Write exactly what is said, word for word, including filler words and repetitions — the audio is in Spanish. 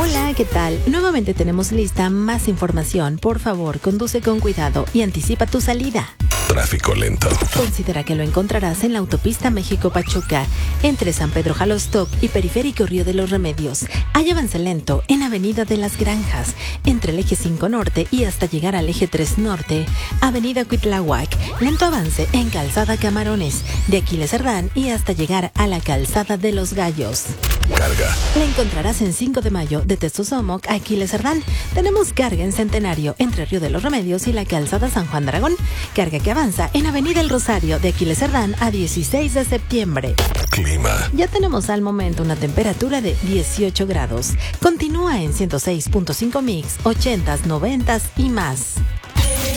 Hola, ¿qué tal? Nuevamente tenemos lista más información. Por favor, conduce con cuidado y anticipa tu salida. Tráfico lento. Considera que lo encontrarás en la autopista México-Pachuca, entre San Pedro Jalostoc y Periférico Río de los Remedios. Hay avance lento en Avenida de las Granjas, entre el eje cinco Norte y hasta llegar al eje tres Norte. Avenida Cuitláhuac, lento avance en Calzada Camarones, de Aquiles Cerdán y hasta llegar a la Calzada de los Gallos. Carga. La encontrarás en cinco de mayo de Testosomoc a Aquiles Cerdán. Tenemos carga en Centenario, entre Río de los Remedios y la Calzada San Juan de Aragón. Carga que avanza en Avenida El Rosario de Aquiles Cerdán a dieciséis de septiembre. Clima. Ya tenemos al momento una temperatura de dieciocho grados. Continúa en ciento seis punto cinco Mix, ochentas, noventas y más.